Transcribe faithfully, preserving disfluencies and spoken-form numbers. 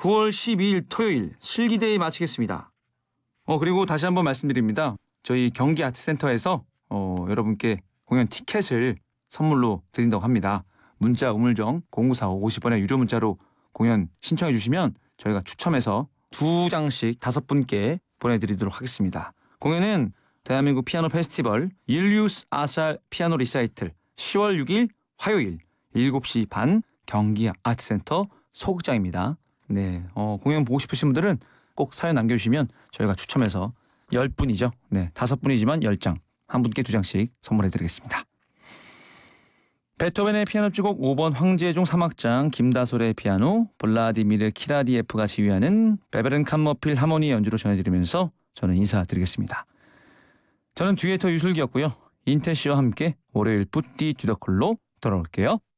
구월 십이일 토요일 슬기데이 마치겠습니다. 어 그리고 다시 한번 말씀드립니다. 저희 경기 아트센터에서 어, 여러분께 공연 티켓을 선물로 드린다고 합니다. 문자 우물정 공구사오 오십 원의 유료 문자로 공연 신청해 주시면 저희가 추첨해서 두 장씩 다섯 분께 보내드리도록 하겠습니다. 공연은 대한민국 피아노 페스티벌 일리우스 아살 피아노 리사이틀 시월 육일 화요일 일곱 시 반 경기 아트센터 소극장입니다. 네, 어, 공연 보고 싶으신 분들은 꼭 사연 남겨주시면 저희가 추첨해서 열 분이죠. 네, 다섯 분이지만 열 장, 한 분께 두 장씩 선물해드리겠습니다. 베토벤의 피아노 주곡 오 번 황제종 삼 악장 김다솔의 피아노, 블라디미르 키라디예프가 지휘하는 베베른 칸머필 하모니 연주로 전해드리면서 저는 인사드리겠습니다. 저는 듀에터 유슬기였고요. 인태 씨와 함께 월요일 뿌띠 듀더콜로 돌아올게요.